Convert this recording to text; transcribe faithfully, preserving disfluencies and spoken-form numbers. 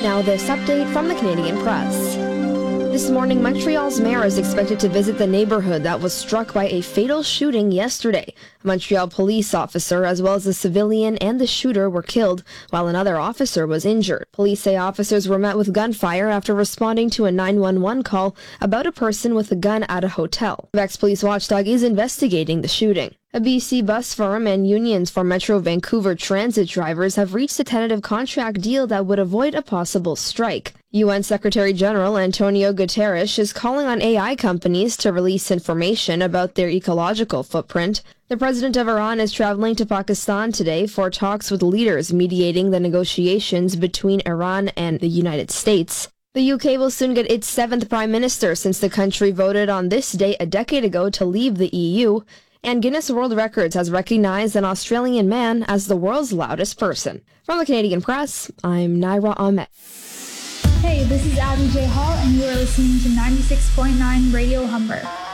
Now this update from the Canadian Press. This morning, Montreal's mayor is expected to visit the neighborhood that was struck by a fatal shooting yesterday. A Montreal police officer, as well as a civilian and the shooter, were killed, while another officer was injured. Police say officers were met with gunfire after responding to a nine one one call about a person with a gun at a hotel. Quebec's police watchdog is investigating the shooting. A B C bus firm and unions for Metro Vancouver transit drivers have reached a tentative contract deal that would avoid a possible strike. U N Secretary General Antonio Guterres is calling on A I companies to release information about their ecological footprint. The president of Iran is traveling to Pakistan today for talks with leaders mediating the negotiations between Iran and the United States. The U K will soon get its seventh prime minister since the country voted on this day a decade ago to leave the E U. And Guinness World Records has recognized an Australian man as the world's loudest person. From the Canadian Press, I'm Naira Ahmed. Hey, this is Abby J. Hall, and you are listening to ninety-six point nine Radio Humber.